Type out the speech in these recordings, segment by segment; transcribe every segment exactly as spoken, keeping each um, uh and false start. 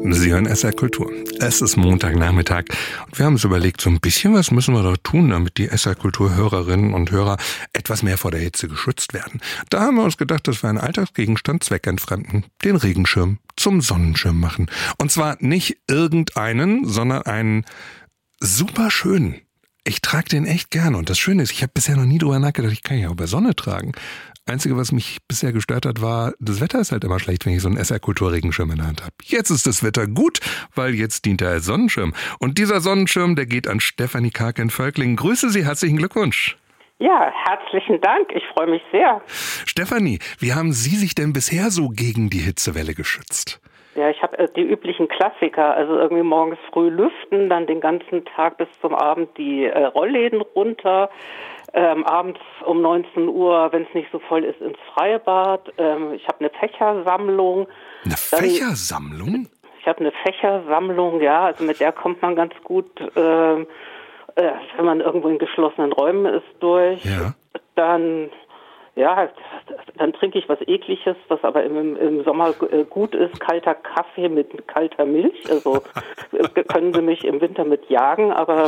Sie hören S R Kultur. Es ist Montagnachmittag und wir haben uns überlegt, so ein bisschen was müssen wir doch tun, damit die S R Kultur-Hörerinnen und Hörer etwas mehr vor der Hitze geschützt werden. Da haben wir uns gedacht, dass wir einen Alltagsgegenstand zweckentfremden, den Regenschirm zum Sonnenschirm machen. Und zwar nicht irgendeinen, sondern einen super schönen. Ich trage den echt gerne und das Schöne ist, ich habe bisher noch nie drüber nachgedacht, ich kann ja auch bei Sonne tragen. Einzige, was mich bisher gestört hat, war, das Wetter ist halt immer schlecht, wenn ich so einen S R-Kultur-Regenschirm in der Hand habe. Jetzt ist das Wetter gut, weil jetzt dient er als Sonnenschirm. Und dieser Sonnenschirm, der geht an Stefanie Karg in Völklingen. Grüße Sie, herzlichen Glückwunsch. Ja, herzlichen Dank, ich freue mich sehr. Stefanie, wie haben Sie sich denn bisher so gegen die Hitzewelle geschützt? Ja, ich habe äh, die üblichen Klassiker, also irgendwie morgens früh lüften, dann den ganzen Tag bis zum Abend die äh, Rollläden runter, ähm, abends um neunzehn Uhr, wenn es nicht so voll ist, ins Freibad. Ähm, ich habe eine Fächersammlung. Eine Fächersammlung? Ich habe eine Fächersammlung, ja, also mit der kommt man ganz gut, äh, äh, wenn man irgendwo in geschlossenen Räumen ist, durch. Ja. Dann... Ja, dann trinke ich was Ekliges, was aber im, im Sommer gut ist. Kalter Kaffee mit kalter Milch. Also können Sie mich im Winter mit jagen, aber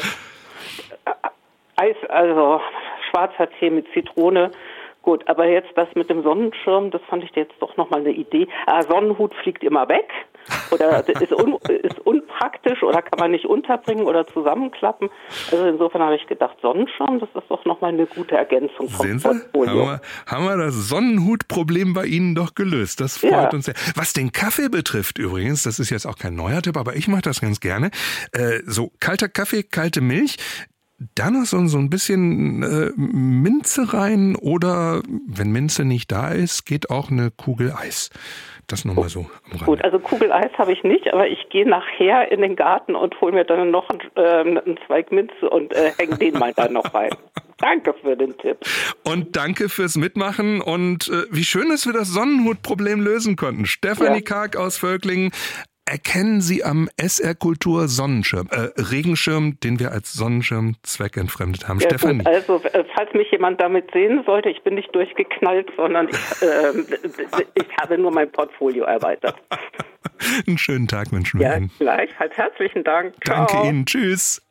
Eis, also schwarzer Tee mit Zitrone. Gut, aber jetzt das mit dem Sonnenschirm, das fand ich jetzt doch nochmal eine Idee. Ah, Sonnenhut fliegt immer weg oder ist, un, ist unpraktisch oder kann man nicht unterbringen oder zusammenklappen. Also insofern habe ich gedacht, Sonnenschirm, das ist doch nochmal eine gute Ergänzung vom Sehen Sie? Portfolio. Haben wir, haben wir das Sonnenhutproblem bei Ihnen doch gelöst. Das freut Ja. uns sehr. Was den Kaffee betrifft übrigens, das ist jetzt auch kein neuer Tipp, aber ich mache das ganz gerne. Äh, so kalter Kaffee, kalte Milch. Dann noch so, so ein bisschen äh, Minze rein oder wenn Minze nicht da ist, geht auch eine Kugel Eis. Das nochmal so am Rande. Gut, also Kugel Eis habe ich nicht, aber ich gehe nachher in den Garten und hole mir dann noch einen, äh, einen Zweig Minze und äh, hänge den mal da noch rein. Danke für den Tipp. Und danke fürs Mitmachen und äh, wie schön, dass wir das Sonnenhutproblem lösen konnten. Stefanie Ja. Karg aus Völklingen. Erkennen Sie am S R Kultur Sonnenschirm, äh, Regenschirm, den wir als Sonnenschirm zweckentfremdet haben. Ja, Stefanie. gut, also äh, falls mich jemand damit sehen sollte, ich bin nicht durchgeknallt, sondern ich, äh, ich habe nur mein Portfolio erweitert. Einen schönen Tag wünschen wir Ja, Ihnen. gleichfalls. Herzlichen Dank. Danke Ciao. Ihnen. Tschüss.